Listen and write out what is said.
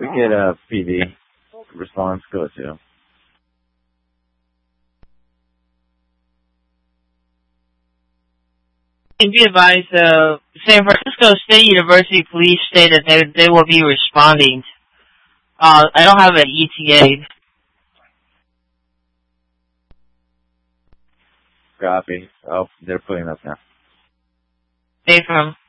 get a PD response go to? Be advised, San Francisco State University Police stated they will be responding. I don't have an ETA. Copy. Oh, they're putting up now. Stay from.